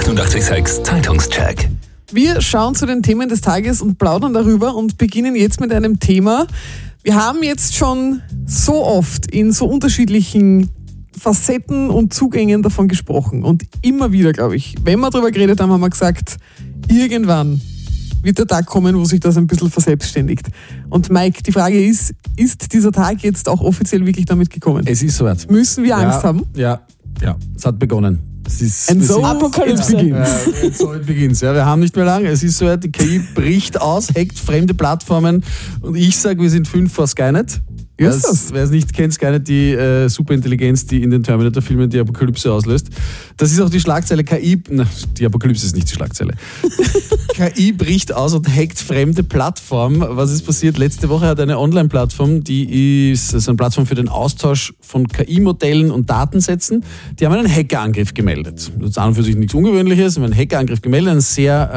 886 Zeitungscheck. Wir schauen zu den Themen des Tages und plaudern darüber und beginnen jetzt mit einem Thema. Wir haben jetzt schon so oft in so unterschiedlichen Facetten und Zugängen davon gesprochen. Und immer wieder, glaube ich, wenn wir darüber geredet haben, haben wir gesagt, irgendwann wird der Tag kommen, wo sich das ein bisschen verselbstständigt. Und Mike, die Frage ist dieser Tag jetzt auch offiziell wirklich damit gekommen? Es ist soweit. Müssen wir Angst haben? Ja, es hat begonnen. And so Apokalypse begins. So it begins. Ja, wir haben nicht mehr lange. Es ist soweit, die KI bricht aus, hackt fremde Plattformen und ich sage, wir sind 5 vor Skynet. Wer es nicht kennt, Skynet, die Superintelligenz, die in den Terminator-Filmen die Apokalypse auslöst. Das ist auch die Schlagzeile die Apokalypse ist nicht die Schlagzeile. KI bricht aus und hackt fremde Plattformen. Was ist passiert? Letzte Woche hat eine Online-Plattform, die ist eine Plattform für den Austausch von KI-Modellen und Datensätzen, die haben einen Hackerangriff gemeldet. Das ist an und für sich nichts Ungewöhnliches, haben einen Hackerangriff gemeldet, einen sehr...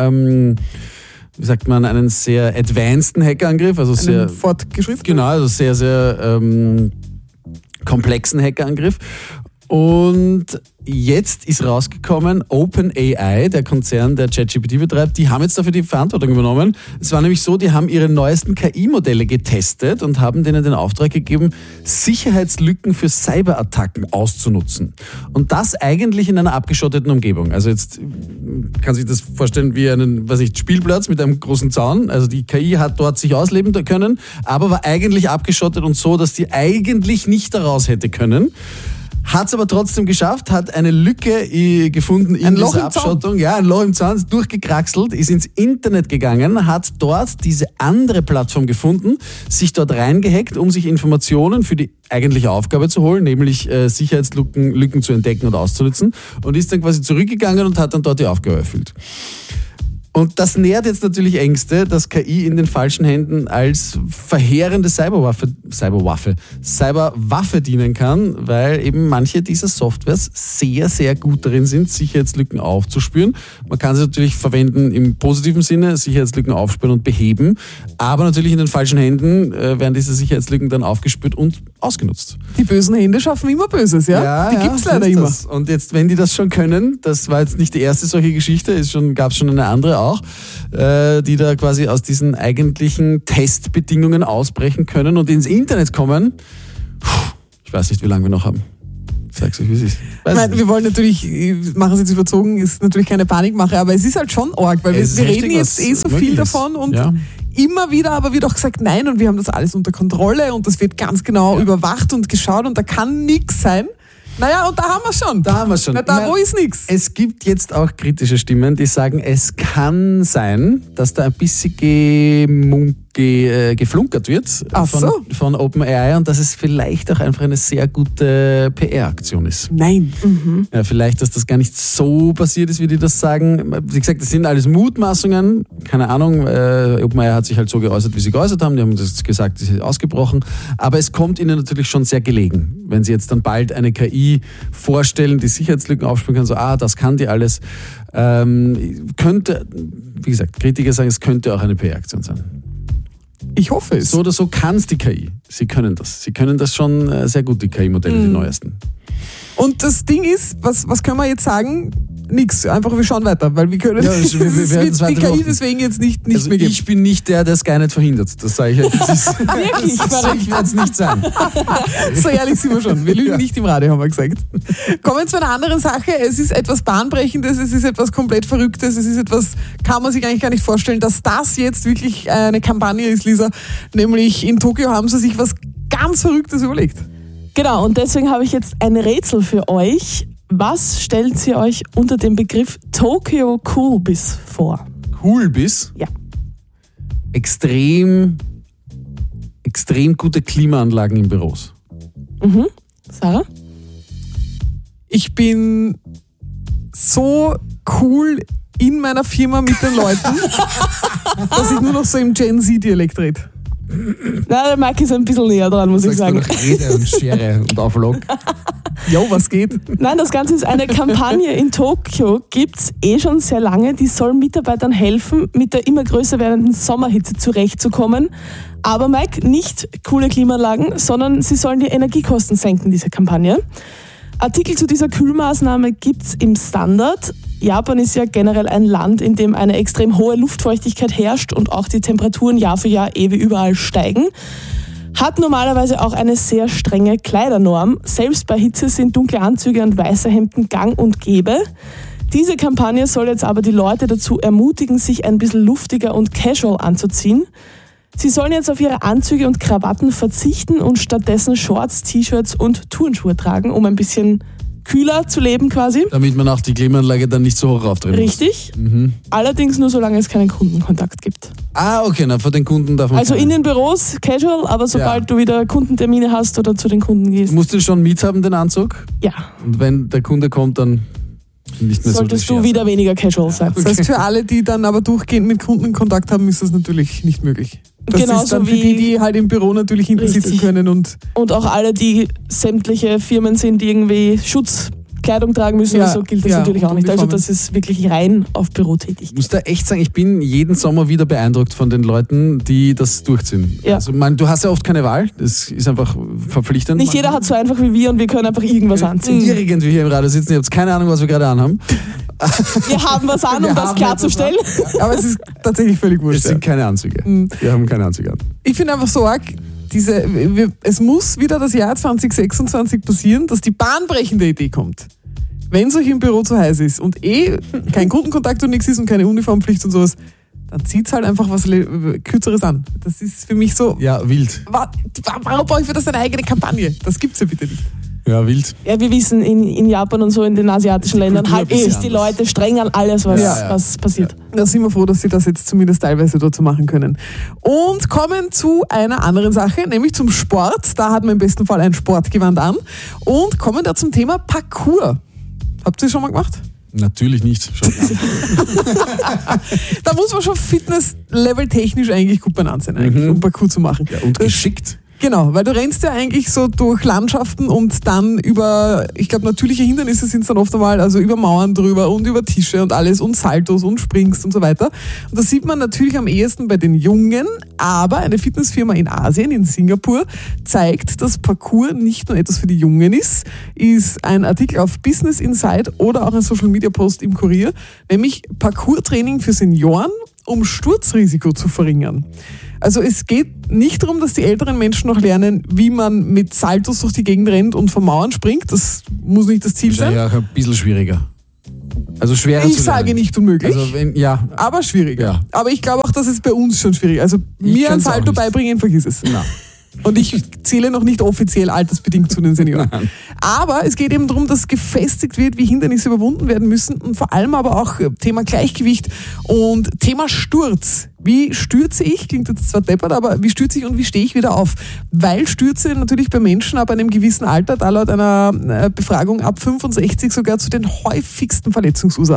einen sehr advanceden Hackerangriff, also sehr fortgeschritten. Genau, also sehr, sehr komplexen Hackerangriff. Und jetzt ist rausgekommen, OpenAI, der Konzern, der ChatGPT betreibt, die haben jetzt dafür die Verantwortung übernommen. Es war nämlich so, die haben ihre neuesten KI-Modelle getestet und haben denen den Auftrag gegeben, Sicherheitslücken für Cyberattacken auszunutzen. Und das eigentlich in einer abgeschotteten Umgebung. Also jetzt kann sich das vorstellen wie einen, Spielplatz mit einem großen Zaun. Also die KI hat dort sich ausleben können, aber war eigentlich abgeschottet und so, dass die eigentlich nicht daraus hätte können. Hat es aber trotzdem geschafft, hat eine Lücke gefunden in dieser Abschottung. Ja, ein Loch im Zaun, ist durchgekraxelt, ist ins Internet gegangen, hat dort diese andere Plattform gefunden, sich dort reingehackt, um sich Informationen für die eigentliche Aufgabe zu holen, nämlich Sicherheitslücken zu entdecken und auszunutzen, und ist dann quasi zurückgegangen und hat dann dort die Aufgabe erfüllt. Und das nährt jetzt natürlich Ängste, dass KI in den falschen Händen als verheerende Cyberwaffe dienen kann, weil eben manche dieser Softwares sehr, sehr gut darin sind, Sicherheitslücken aufzuspüren. Man kann sie natürlich verwenden im positiven Sinne, Sicherheitslücken aufspüren und beheben, aber natürlich in den falschen Händen werden diese Sicherheitslücken dann aufgespürt und ausgenutzt. Die bösen Hände schaffen immer Böses, ja? Die gibt's leider immer. Und jetzt, wenn die das schon können, das war jetzt nicht die erste solche Geschichte, gab es schon eine andere auch, die da quasi aus diesen eigentlichen Testbedingungen ausbrechen können und ins Internet kommen. Ich weiß nicht, wie lange wir noch haben. Ich sag's euch, wie es ist. Wir wollen natürlich, machen es jetzt überzogen, ist natürlich keine Panikmache, aber es ist halt schon arg, weil wir reden jetzt so viel davon und immer wieder aber wird auch gesagt, nein, und wir haben das alles unter Kontrolle und das wird ganz genau überwacht und geschaut und da kann nichts sein. Naja, und da haben wir schon. Wo ist nichts? Es gibt jetzt auch kritische Stimmen, die sagen, es kann sein, dass da ein bisschen geflunkert wird von OpenAI und dass es vielleicht auch einfach eine sehr gute PR-Aktion ist. Nein. Mhm. Ja, vielleicht, dass das gar nicht so passiert ist, wie die das sagen. Wie gesagt, das sind alles Mutmaßungen. Keine Ahnung, OpenAI hat sich halt so geäußert, wie sie geäußert haben. Die haben das gesagt, sie sind ausgebrochen. Aber es kommt ihnen natürlich schon sehr gelegen, wenn sie jetzt dann bald eine KI vorstellen, die Sicherheitslücken aufspüren kann, das kann die alles. Könnte, wie gesagt, Kritiker sagen, es könnte auch eine PR-Aktion sein. Ich hoffe es. So oder so kann es die KI. Sie können das. Sie können das schon sehr gut, die KI-Modelle, die neuesten. Und das Ding ist, was können wir jetzt sagen? Nix, einfach wir schauen weiter, weil wir können wir wird die KI deswegen jetzt nicht mehr geben. Ich bin nicht der Skynet verhindert, das sage ich euch. Wirklich? Ich werde es nicht sein. So ehrlich sind wir schon, wir lügen nicht im Radio, haben wir gesagt. Kommen wir zu einer anderen Sache, es ist etwas Bahnbrechendes, es ist etwas komplett Verrücktes, es ist etwas, kann man sich eigentlich gar nicht vorstellen, dass das jetzt wirklich eine Kampagne ist, Lisa, nämlich in Tokio haben sie sich was ganz Verrücktes überlegt. Genau, und deswegen habe ich jetzt ein Rätsel für euch. Was stellt sie euch unter dem Begriff Tokyo Coolbiz vor? Coolbiz? Ja. Extrem gute Klimaanlagen in Büros. Mhm. Sarah? Ich bin so cool in meiner Firma mit den Leuten, dass ich nur noch so im Gen Z-Dialekt rede. Na, der Mike ist ein bisschen näher dran, muss ich sagen. Rede und Schere und Auflog. Jo, was geht? Nein, das Ganze ist eine Kampagne in Tokio, gibt es schon sehr lange. Die soll Mitarbeitern helfen, mit der immer größer werdenden Sommerhitze zurechtzukommen. Aber Mike, nicht coole Klimaanlagen, sondern sie sollen die Energiekosten senken, diese Kampagne. Artikel zu dieser Kühlmaßnahme gibt es im Standard. Japan ist ja generell ein Land, in dem eine extrem hohe Luftfeuchtigkeit herrscht und auch die Temperaturen Jahr für Jahr wie überall steigen. Hat normalerweise auch eine sehr strenge Kleidernorm. Selbst bei Hitze sind dunkle Anzüge und weiße Hemden gang und gäbe. Diese Kampagne soll jetzt aber die Leute dazu ermutigen, sich ein bisschen luftiger und casual anzuziehen. Sie sollen jetzt auf ihre Anzüge und Krawatten verzichten und stattdessen Shorts, T-Shirts und Turnschuhe tragen, um ein bisschen kühler zu leben quasi. Damit man auch die Klimaanlage dann nicht so hoch aufdrehen muss. Richtig. Allerdings nur solange es keinen Kundenkontakt gibt. Ah, okay, na, für den Kunden darf man... Also in den Büros casual, aber sobald du wieder Kundentermine hast oder zu den Kunden gehst. Musst du schon mithaben, den Anzug? Ja. Und wenn der Kunde kommt, dann nicht mehr Solltest so du wieder weniger casual sein. Das heißt, für alle, die dann aber durchgehend mit Kunden Kontakt haben, ist das natürlich nicht möglich. Das Genauso ist dann für wie- die halt im Büro natürlich hinten Richtig. sitzen können und Und auch alle, die sämtliche Firmen sind, die irgendwie Schutzkleidung tragen müssen Ja, oder so, gilt das ja, natürlich und auch nicht. Also Uniformen. das ist wirklich rein auf Bürotätigkeit. Ich muss da echt sagen, ich bin jeden Sommer wieder beeindruckt von den Leuten, die das durchziehen. Ja. Also, du hast ja oft keine Wahl, das ist einfach verpflichtend. Nicht jeder hat so einfach wie wir und wir können einfach irgendwas anziehen. Irgendwie hier im Radio sitzen, ihr habt keine Ahnung, was wir gerade anhaben. Wir haben was an, Wir um das haben klarzustellen. aber es ist tatsächlich völlig Es wurscht. sind keine Anzüge. Wir haben keine Anzüge an. Ich finde einfach so arg, es muss wieder das Jahr 2026 passieren, dass die bahnbrechende Idee kommt. Wenn es euch im Büro zu heiß ist und kein Kundenkontakt und nichts ist und keine Uniformpflicht und sowas, dann zieht halt einfach was Kürzeres an. Das ist für mich so, Ja, wild. warum brauche ich für das eine eigene Kampagne? Das gibt's ja bitte nicht. Ja, wild. Ja, wir wissen, in Japan und so in den asiatischen Ländern Kultur ein halten sich bisschen die anders. Leute streng an alles, was, Ja. was passiert. Da sind wir froh, dass sie das jetzt zumindest teilweise dort so machen können. Und kommen zu einer anderen Sache, nämlich zum Sport. Da hat man im besten Fall ein Sportgewand an. Und kommen da zum Thema Parkour. Habt ihr das schon mal gemacht? Natürlich nicht. Schon. Da muss man schon Fitness-Level technisch eigentlich gut benannt sein, eigentlich, um Parkour zu machen. Ja, und geschickt. Genau, weil du rennst ja eigentlich so durch Landschaften und dann über, ich glaube, natürliche Hindernisse sind es dann oft einmal, also über Mauern drüber und über Tische und alles und Saltos und springst und so weiter. Und das sieht man natürlich am ehesten bei den Jungen, aber eine Fitnessfirma in Asien, in Singapur, zeigt, dass Parkour nicht nur etwas für die Jungen ist ein Artikel auf Business Insight oder auch ein Social-Media-Post im Kurier, nämlich Parkour-Training für Senioren, um Sturzrisiko zu verringern. Also es geht nicht darum, dass die älteren Menschen noch lernen, wie man mit Saltos durch die Gegend rennt und von Mauern springt. Das muss nicht das Ziel Das ist sein. ja auch ein bisschen schwieriger. Also schwerer Ich zu sage lernen. nicht unmöglich, Also wenn, ja, aber schwieriger. Ja. Aber ich glaube auch, dass es bei uns schon schwierig ist. Also mir ein kann's auch Salto nicht. beibringen, vergiss es. na. Und ich zähle noch nicht offiziell altersbedingt zu den Senioren. Aber es geht eben darum, dass gefestigt wird, wie Hindernisse überwunden werden müssen und vor allem aber auch Thema Gleichgewicht und Thema Sturz. Wie stürze ich? Klingt jetzt zwar deppert, aber wie stürze ich und wie stehe ich wieder auf? Weil Stürze natürlich bei Menschen ab einem gewissen Alter, da laut einer Befragung ab 65 sogar zu den häufigsten Verletzungsursachen